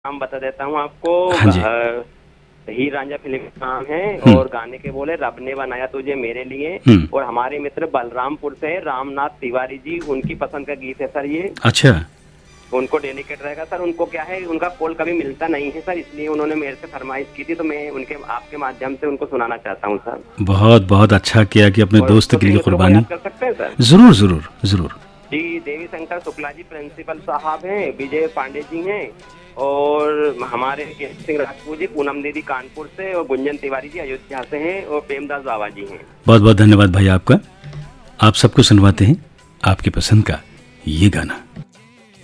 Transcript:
नाम बता देता हूँ आपको। हाँ जी। हीर रांझा फिल्म का नाम है और गाने के बोले रब ने बनाया तुझे मेरे लिए। हम्म। और हमारे मित्र बलरामपुर से रामनाथ तिवारी जी, उनकी पसंद का गीत है सर ये। अच्छा। उनको डेडिकेट रहेगा सर। उनको क्या है, उनका कॉल कभी मिलता नहीं है सर, इसलिए उन्होंने मेरे से फरमाइश की थी, तो मैं उनके आपके माध्यम से उनको सुनाना चाहता हूँ सर। बहुत बहुत अच्छा किया कि अपने और दोस्त के उसी लिए मित्रों को कुर्बानी। याद कर सकते हैं सर। जरूर जरूर जरूर। जी, देवी शंकर शुक्ला जी प्रिंसिपल साहब हैं, विजय पांडे जी हैं, और हमारे केशव सिंह राजपूत जी पूनम दीदी कानपुर से, और गुंजन तिवारी जी अयोध्या से हैं, और प्रेमदास बाबा जी हैं। बहुत बहुत धन्यवाद भाई आपका। आप सबको सुनवाते हैं आपकी पसंद का ये गाना।